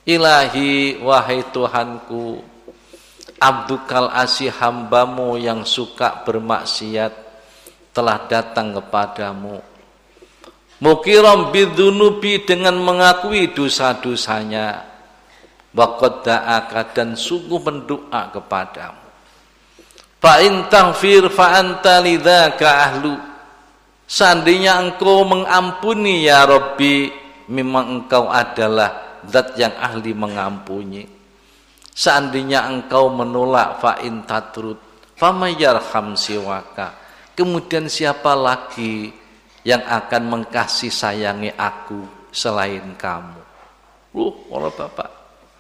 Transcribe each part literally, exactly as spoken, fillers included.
Ilahi, wahai Tuhanku, abdukal asih hambamu yang suka bermaksiat telah datang kepadamu. Mukiram bidzunubi, dengan mengakui dosa-dosanya. Waqad da'aka, dan sungguh mendoa kepadamu. Fa in taghfir fa anta lidzaka ahlu. Seandainya engkau mengampuni ya Rabbi, memang engkau adalah zat yang ahli mengampuni. Seandainya engkau menolak, fa in tatrud fa mayyarham siwaka, kemudian siapa lagi yang akan mengkasih sayangi aku selain kamu. Loh, para bapak,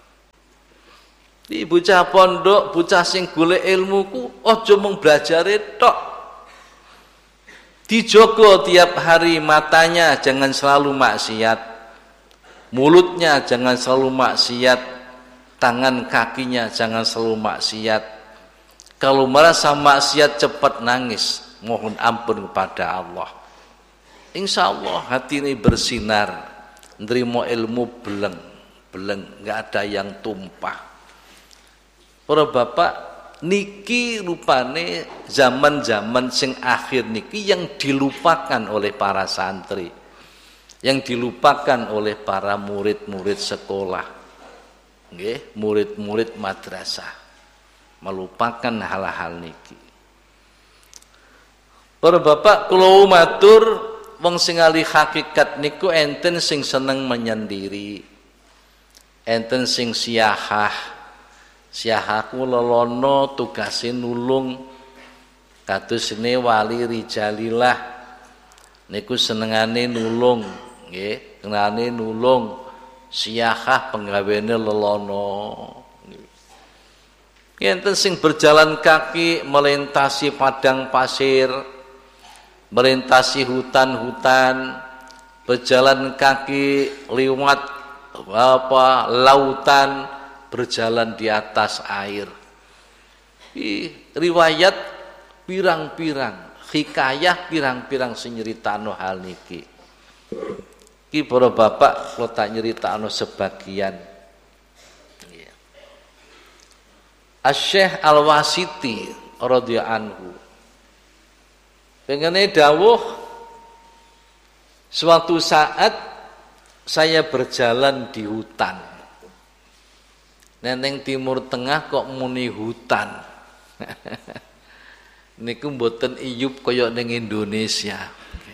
di bocah pondok, bocah sing golek ilmu ku aja mung blajare tok. Dijogo tiap hari matanya, jangan selalu maksiat. Mulutnya jangan selalu maksiat. Tangan kakinya jangan selalu maksiat. Kalau merasa maksiat cepat nangis, mohon ampun kepada Allah. Insya Allah hati ini bersinar, nerimo ilmu beleng, beleng, nggak ada yang tumpah. Para bapak, niki rupane zaman-zaman sing akhir niki yang dilupakan oleh para santri, yang dilupakan oleh para murid-murid sekolah, nggih, murid-murid madrasah, melupakan hal-hal niki. Para bapak, kula matur, wong sing ahli hakikat niku enten sing seneng menyendiri, enten sing siyahah. Siahaku lelono tugase nulung, kados ini wali rijalillah niku senengane nulung, nggih, senengane nulung. Siahah penggawene lelono. Enten sing berjalan kaki melintasi padang pasir, melintasi hutan-hutan, berjalan kaki liwat apa lautan, berjalan di atas air. I, riwayat pirang-pirang, hikayah pirang-pirang sing nyeritakno hal niki. Ki para bapak kula tak nyeritakno sebagian. Iya. Asy-Syaikh Al-Wasiti radhiyallahu anhu pengene dawuh, suatu saat saya berjalan di hutan. Neneng Timur Tengah kok muni hutan. Niku mboten iyup kaya ning Indonesia.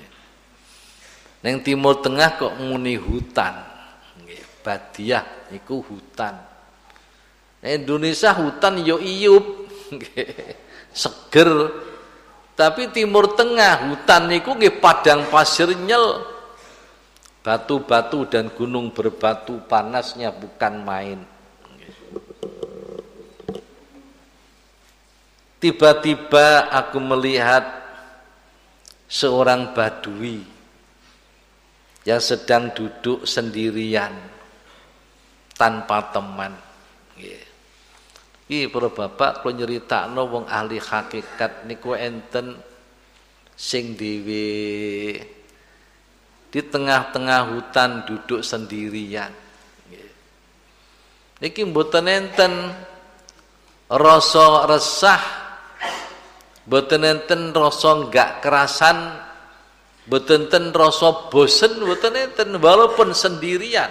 Neng Timur Tengah kok muni hutan. Nggih, Badiah niku hutan. Neng Indonesia hutan yo iyup, nggih, seger. Tapi Timur Tengah hutan niku nggih padang pasir nyel. Batu-batu dan gunung berbatu, panasnya bukan main. Tiba-tiba aku melihat seorang badui yang sedang duduk sendirian tanpa teman. Iki para bapak kula nyeritakno wong ahli hakikat niku enten sing dhewe di tengah-tengah hutan duduk sendirian. Niki mboten enten rasa resah, mboten enten rasa enggak kerasan, mboten enten rasa bosen, mboten enten walaupun sendirian.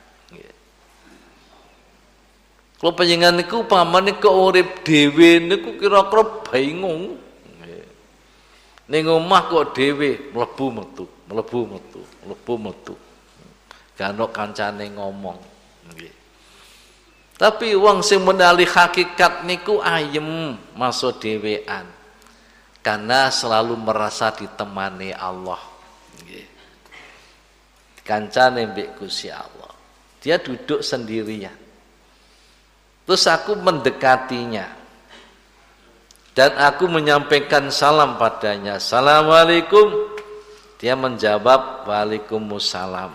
Kalau panjenengan niku pamane kok urip dhewe niku kira-kira bingung. Ning omah kok dhewe mlebu metu, mlebu metu, mlebu metu. Gak ono kancane ngomong. Nggih. Tapi wong sing menali hakikat niku ayem masuk dhewean. Karena selalu merasa ditemani Allah. Nggih. Kancane mbek Gusti Allah. Dia duduk sendirian. Terus aku mendekatinya dan aku menyampaikan salam padanya. Assalamualaikum. Dia menjawab waalaikumsalam.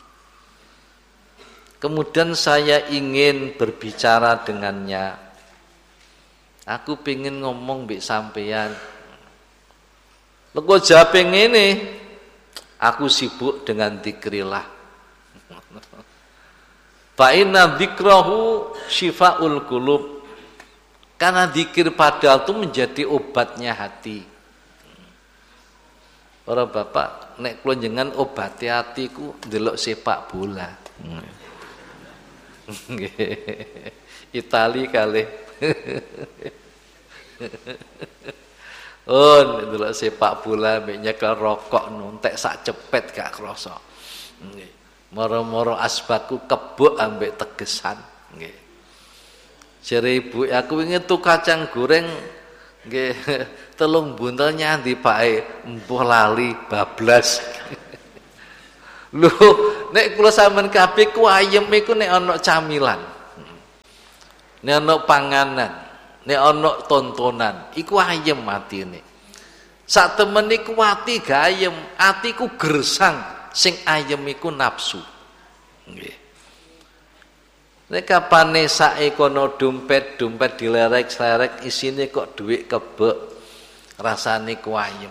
Kemudian saya ingin berbicara dengannya. Aku pengen ngomong mbek sampean. Lha kok jawab ngene? Aku sibuk dengan zikrillah. Fa inna dzikrahu syifaul qulub. Karena zikir padahal itu menjadi obatnya hati. Para bapak, nek kula jenengan obati hatiku ndelok sepak bola. Itali kali. Oh, ndelok sepak bola mek nyekel rokok nontek sak cepet gak krasa. Nggih. Moro-moro asbaku kebuk ambek tegesan. Nggih. Jare ibu aku wingi tuku kacang goreng nggih telung buntel nyandi pake empuh lali bablas. Lho, nek kula sampean kabeh ku ayem iku nek ana camilan. Nek ana panganan, nek ana tontonan, iku ayem atine. Sak temen iku ati gak ayem, atiku gersang, sing ayem iku nafsu. Nggih. Nek kapane sak kono dompet, dompet dilerek-lerek isine kok dhuwit kebek, rasane ku ayem.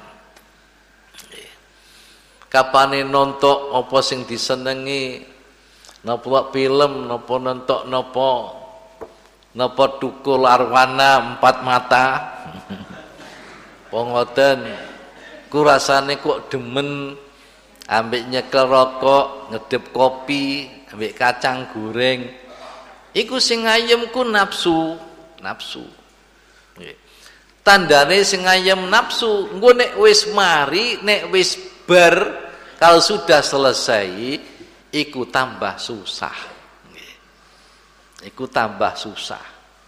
Kapane nontok apa sing disenengi, napa film, napa nontok napa napa Tukul Arwana empat mata. Pongoten ku rasane kok demen ambek nyekel rokok, ngedep kopi, ambek kacang goreng. Iku sing ayem ku nafsu, nafsu. Nggih. Tandane sing ayem nafsu, engko nek wis mari, nek wis bar, kalau sudah selesai, iku tambah susah. Nggih. Iku tambah susah.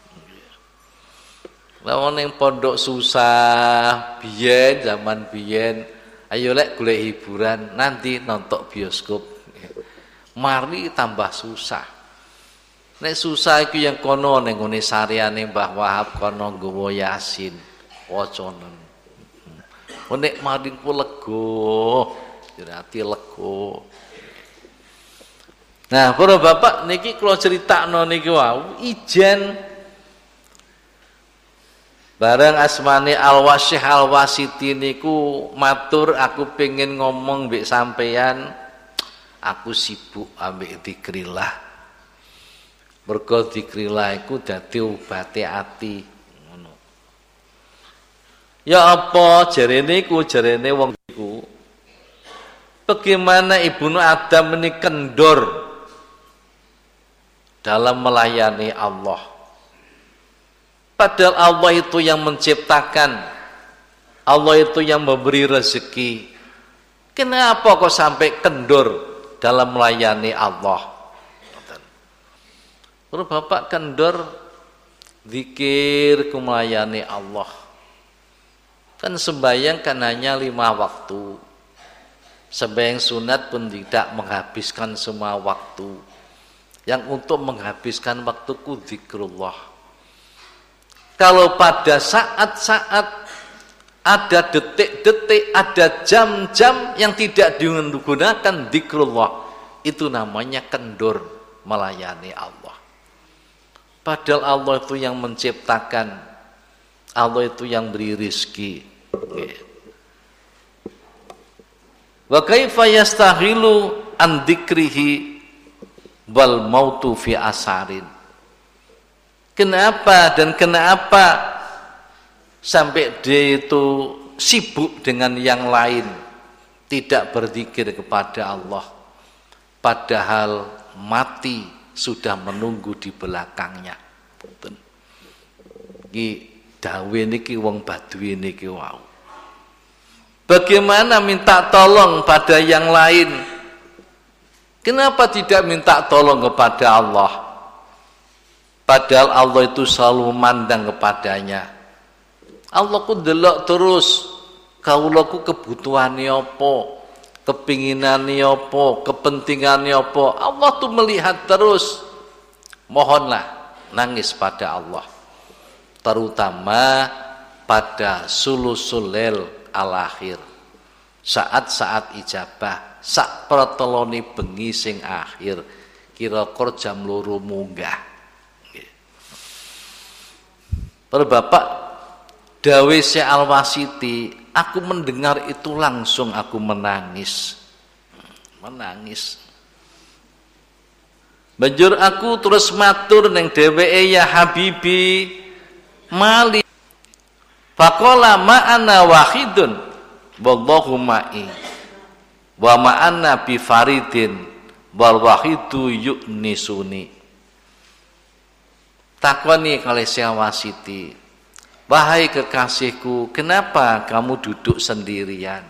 Lawan ning pondok susah, biyen zaman biyen, ayo lek golek hiburan, nanti nonton bioskop. Mari tambah susah. Nek susah iku yang kono ning ngene sareane Mbah Wahab kono nggawa Yasin wacanen. Nek mari ku lega, ati lega. Nah, para bapak niki kula critakno niki wau ijen bareng asmane Al-Wasyih Al-Wasiti niku matur aku pengen ngomong mbek sampeyan, aku sibuk ambek zikrillah. Mergo zikrillah iku dadi obate ati ngono. Ya apa jarene iku jarene wong iku. Bagaimana Ibnu Adam ini kendor dalam melayani Allah. Padahal Allah itu yang menciptakan, Allah itu yang memberi rezeki. Kenapa kok sampai kendor dalam melayani Allah? Kalau bapak kendor zikir melayani Allah, kan sembahyang kan hanya lima waktu. Sembahyang sunat pun tidak menghabiskan semua waktu. Yang untuk menghabiskan waktuku zikrullah. Kalau pada saat-saat ada detik-detik, ada jam-jam yang tidak digunakan zikrullah, itu namanya kendor melayani Allah. Padahal Allah itu yang menciptakan, Allah itu yang beri rizki. Wa kaifa yastaghilu an dzikrihi wal mautu fi asarin. Kenapa dan kenapa sampai dia itu sibuk dengan yang lain, tidak berzikir kepada Allah, padahal mati sudah menunggu di belakangnya. Iki dawe niki wong Badui niki wau. Bagaimana minta tolong pada yang lain? Kenapa tidak minta tolong kepada Allah? Padahal Allah itu selalu memandang kepadanya. Allah ku delok terus kaulaku kebutuhane apa? Kepinginannya apa, kepentingannya apa, Allah tuh melihat terus. Mohonlah nangis pada Allah, terutama pada sulusul lail al-akhir, saat-saat ijabah, sak perteloni bengi sing akhir, kira-kira jam loro munggah. Para bapak, dawe Syekh Al-Wasiti, aku mendengar itu langsung aku menangis. Menangis. Banjur aku terus matur ning dheweke, ya Habibi, mali. Faqala ma'ana wahidun wallahu ma'i wa ma'ana bi faridin wal wahidu yu'nisuni. Takoni kalih Syawasiti, wahai kekasihku, kenapa kamu duduk sendirian?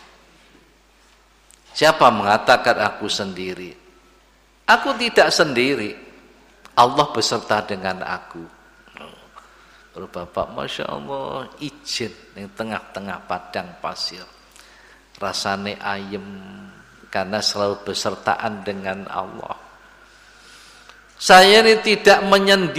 Siapa mengatakan aku sendiri? Aku tidak sendiri, Allah beserta dengan aku. Kalau Bapak, Masya Allah, izin di tengah-tengah padang pasir, rasane ayem karena selalu besertaan dengan Allah. Saya ini tidak menyendiri.